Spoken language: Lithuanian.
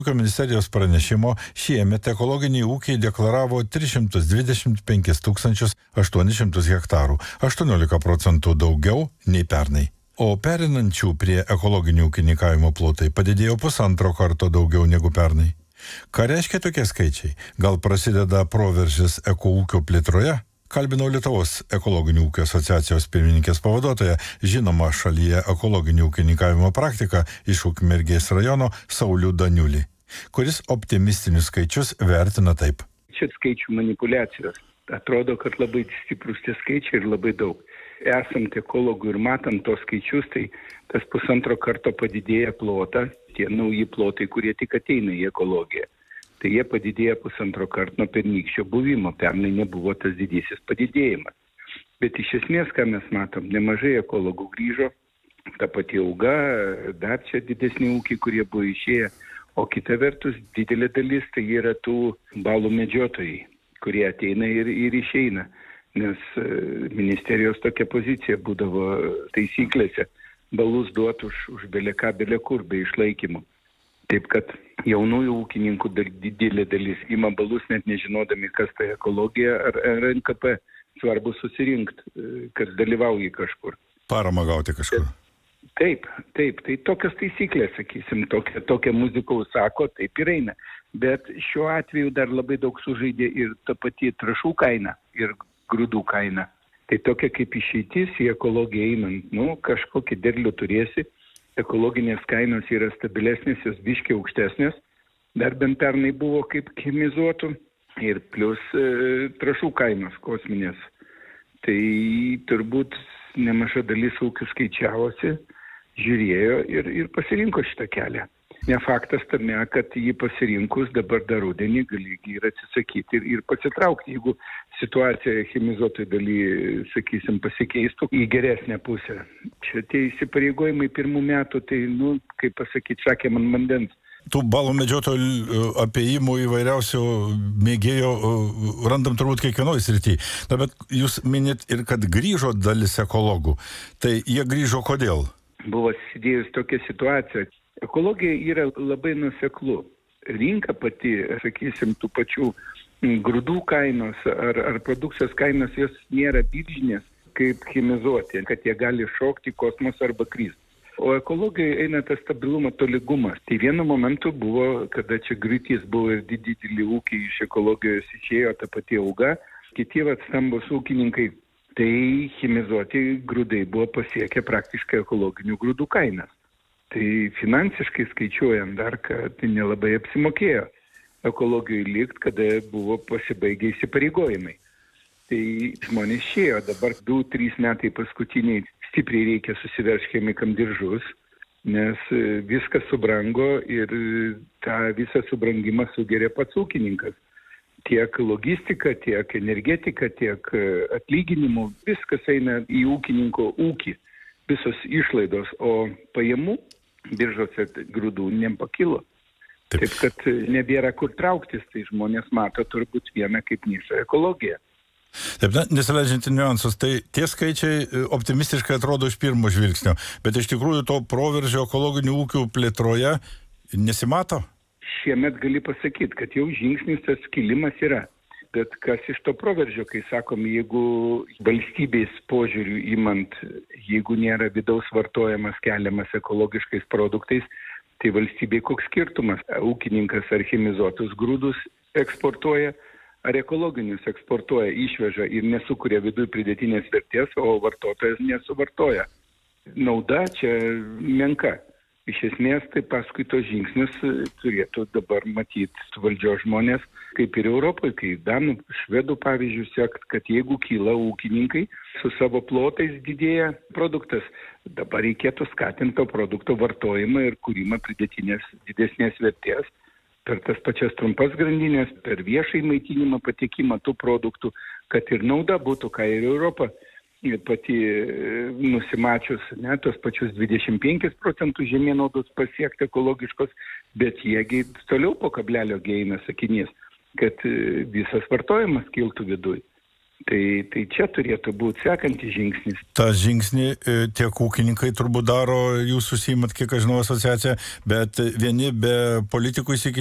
Ūkio ministerijos pranešimo šiemet ekologiniai ūkiai deklaravo 325 800 hektarų, 18% daugiau nei pernai. O perinančių prie ekologinių ūkininkavimo plotai padidėjo 1,5 karto daugiau negu pernai. Ką reiškia tokie skaičiai? Gal prasideda proveržis ekoūkio plėtroje? Kalbinau Lietuvos ekologinių ūkio asociacijos pirmininkės pavaduotoją, žinoma šalyje ekologinių ūkininkavimo praktiką iš Ukmergės rajono Saulių Daniulį, kuris optimistinius skaičius vertina taip. Čia skaičių manipuliacijos. Atrodo, kad labai stiprus tie skaičiai ir labai daug. Esant ekologų ir matant tos skaičius, tai tas 1,5 karto padidėja plotą, tie nauji plotai, kurie tik ateina į ekologiją. Tai jie padidėja 1,5 karto nuo pernykščio buvimo, pernai nebuvo tas didysis padidėjimas. Bet iš esmės, ką mes matom, nemažai ekologų grįžo, ta pati auga, dar čia didesni ūkiai, kurie buvo išėję, o kita vertus didelė dalis tai yra tų balų medžiotojai, kurie ateina ir išeina, nes ministerijos tokia pozicija būdavo taisyklėse, balus duot už beleką, belekur, be išlaikymų. Taip kad jaunųjų ūkininkų didelė dalis ima balus net nežinodami, kas tai ekologija ar NKP. Svarbu susirinkti, kad dalyvauji kažkur. Paramą gauti kažkur. Taip. Tai tokios taisyklės, sakysim, tokia muzika užsako, taip ir eina. Bet šiuo atveju dar labai daug sužaidė ir ta pati trąšų kaina ir grūdų kaina. Tai tokia kaip išeitis į ekologiją einant, kažkokį derlių turėsi. Ekologinės kainos yra stabilesnės, jos biškiai aukštesnės, dar bent pernai buvo kaip chemizuotų ir plus trąšų kainos kosminės. Tai turbūt nemaža dalis ūkių skaičiavosi, žiūrėjo ir pasirinko šitą kelią. Ne faktas tame, kad jį pasirinkus dabar dar rudenį gali ir atsisakyti ir pasitraukti, jeigu situacija chemizuotoj daly, sakysim, pasikeistų į geresnę pusę. Čia tie įsipareigojimai pirmų metų, tai, kaip pasakyti, šakė man vandens. Tų balų medžiotojų apėjimų įvairiausių mėgėjo randam turbūt kiekvienoje srityje. Bet jūs minit ir, kad grįžo dalis ekologų. Tai jie grįžo kodėl? Buvo sėdėjus tokia situacija. Ekologija yra labai nuoseklu. Rinka pati, sakysim, tų pačių grūdų kainos ar produkcijos kainos, jos nėra biržinės kaip chemizuoti, kad jie gali šokti į kosmosą arba kristi. O ekologijoje eina tas stabilumo tolygumas. Tai vienu momentu buvo, kada čia griūtis buvo ir dideli ūkiai iš ekologijos išėjo, ta pati auga, kiti stambus ūkininkai, tai chemizuoti grūdai buvo pasiekę praktiškai ekologinių grūdų kainas. Tai finansiškai skaičiuojant dar, kad nelabai apsimokėjo ekologijai likt, kada buvo pasibaigę įsipareigojimai. Tai žmonės išėjo, dabar 2-3 metai paskutiniai stipriai reikia susiveršti chemikam diržus, nes viskas subrango ir tą visą subrangimą sugeria pats ūkininkas. Tiek logistika, tiek energetika, tiek atlyginimų, viskas eina į ūkininko ūkį, visos išlaidos, o pajamų biržose grūdų nepakilo. Taip, kad nebėra kur trauktis, tai žmonės mato turbūt vieną kaip nišą ekologiją. Taip, nesileidžiant į niuansus, tai tie skaičiai optimistiškai atrodo iš pirmo žvilgsnio, bet iš tikrųjų to proveržio ekologinių ūkių plėtroje nesimato? Šiemet gali pasakyti, kad jau žingsnis tas kilimas yra. Bet kas iš to proveržio, kai sakom, jeigu valstybės požiūrių imant, jeigu nėra vidaus vartojamas keliamas ekologiškais produktais, tai valstybei koks skirtumas? Ūkininkas ar chemizuotus grūdus eksportuoja, ar ekologinius eksportuoja, išveža ir nesukuria viduj pridėtinės vertės, o vartotojas nesuvartoja. Nauda čia menka. Iš esmės, tai paskui tos žingsnius turėtų dabar matyti valdžios žmonės, kaip ir Europoje, kai Danų, Švedų pavyzdžių sekt, kad jeigu kyla ūkininkai, su savo plotais didėja produktas, dabar reikėtų skatinti to produkto vartojimą ir kūrimą pridėtinės didesnės vertės per tas pačias trumpas grandinės, per viešai maitinimą patekimą tų produktų, kad ir nauda būtų, ką ir Europa pati nusimačius, tos pačius 25% žemėnaudos pasiekti ekologiškos, bet jiegi toliau po kablelio eina sakinys, kad visas vartojimas kiltų viduj. Tai čia turėtų būti sekantis žingsnis. Ta žingsnį tiek ūkininkai turbūt daro, jūs užsiimat, kiek aš žinau, asociaciją, bet vieni be politikų įsikišimo